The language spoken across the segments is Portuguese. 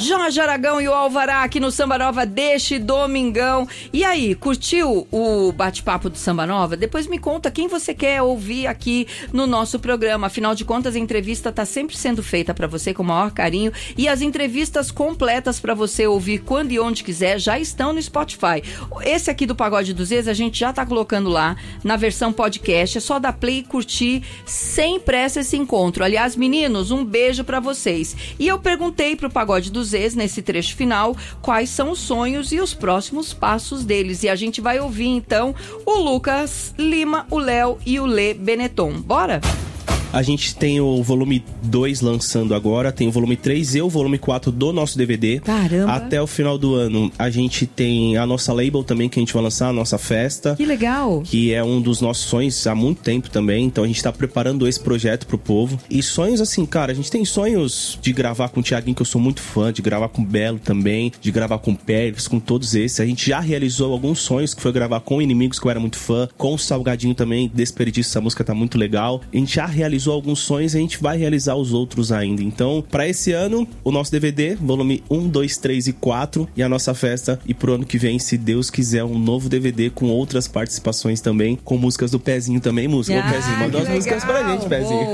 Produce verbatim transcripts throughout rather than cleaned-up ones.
Jorge Aragão e o Alvará aqui no Samba Nova deste domingão. E aí, curtiu o bate-papo do Samba Nova? Depois me conta quem você quer ouvir aqui no nosso programa. Afinal de contas, a entrevista está sempre sendo feita para você com o maior carinho. E as entrevistas completas para você ouvir quando e onde quiser já estão no Spotify. Esse aqui do Pagode dos Ex, a gente já tá colocando lá na versão podcast. É só dar play e curtir sem pressa esse encontro. Aliás, meninos, um beijo para vocês. E eu perguntei pro Pagode dos Ex, nesse trecho final, quais são os sonhos e os próximos passos deles. E a gente vai ouvir, então, o Lucas Lima, o Léo e o Lê Benetton. Bora? A gente tem o volume dois lançando agora, tem o volume três e o volume quatro do nosso D V D. Caramba! Até o final do ano, a gente tem a nossa label também, que a gente vai lançar, a nossa festa. Que legal! Que é um dos nossos sonhos há muito tempo também, então a gente tá preparando esse projeto pro povo. E sonhos assim, cara, a gente tem sonhos de gravar com o Thiaguinho, que eu sou muito fã, de gravar com o Belo também, de gravar com o Pérez, com todos esses. A gente já realizou alguns sonhos, que foi gravar com Inimigos, que eu era muito fã, com o Salgadinho também, Desperdício, essa música tá muito legal. A gente já realizou alguns sonhos e a gente vai realizar os outros ainda. Então, para esse ano, o nosso D V D, volume um, dois, três e quatro, e a nossa festa. E pro ano que vem, se Deus quiser, um novo D V D com outras participações também, com músicas do Pezinho também, música. Ah, Ô, Pezinho, manda umas músicas pra gente, Pezinho.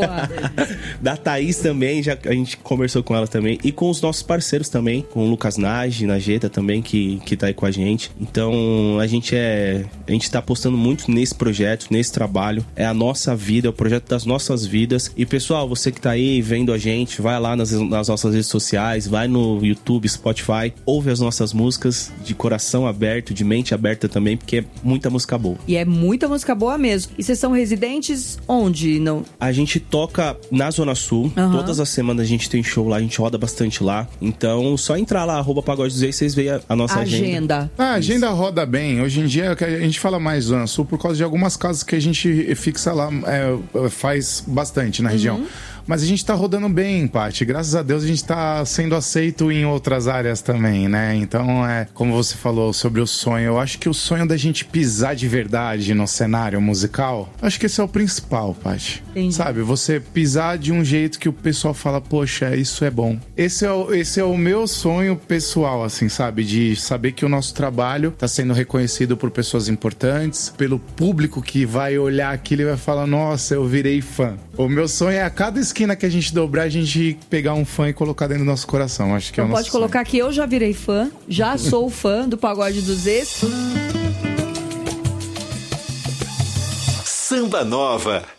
Da Thaís também, já, a gente conversou com ela também. E com os nossos parceiros também, com o Lucas Nage, Najeta também, que, que tá aí com a gente. Então, a gente é... A gente tá apostando muito nesse projeto, nesse trabalho. É a nossa vida, é o projeto das nossas vidas. E pessoal, você que tá aí vendo a gente, vai lá nas, nas nossas redes sociais, vai no YouTube, Spotify, ouve as nossas músicas de coração aberto, de mente aberta também, porque é muita música boa. E é muita música boa mesmo. E vocês são residentes onde? Não? A gente toca na Zona Sul, uhum. Todas as semanas a gente tem show lá, a gente roda bastante lá. Então, só entrar lá, arroba Pagode dos Ex, vocês veem a, a nossa agenda. Agenda. Ah, a agenda Isso. roda bem. Hoje em dia, a gente fala mais Zona Sul por causa de algumas casas que a gente fixa lá, é, faz bastante na região. Uhum. Mas a gente tá rodando bem, Paty. Graças a Deus a gente tá sendo aceito em outras áreas também, né? Então, é como você falou sobre o sonho. Eu acho que o sonho da gente pisar de verdade no cenário musical, acho que esse é o principal, Paty. Entendi. Sabe? Você pisar de um jeito que o pessoal fala, poxa, isso é bom. Esse é o, esse é o meu sonho pessoal, assim, sabe? De saber que o nosso trabalho tá sendo reconhecido por pessoas importantes, pelo público que vai olhar aquilo e vai falar, nossa, eu virei fã. O meu sonho é a cada esquina que a gente dobrar, a gente pegar um fã e colocar dentro do nosso coração. Acho que então é o nosso pode colocar sonho. Que eu já virei fã, já sou fã do Pagode dos Ex. Samba Nova.